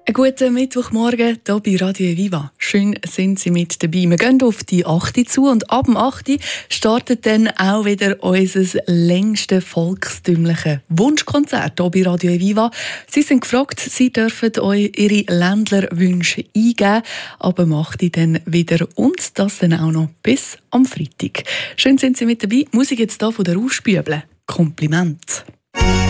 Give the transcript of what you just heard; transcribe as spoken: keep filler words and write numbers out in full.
Einen guten Mittwochmorgen hier bei Radio Viva. Schön sind Sie mit dabei. Wir gehen auf die achte zu und ab dem achte startet dann auch wieder unser längstes volkstümliches Wunschkonzert hier bei Radio Viva. Sie sind gefragt, Sie dürfen euch Ihre Ländlerwünsche eingeben, aber macht die dann wieder und das dann auch noch bis am Freitag. Schön sind Sie mit dabei. Musik jetzt hier von der Rauschbüble. Kompliment.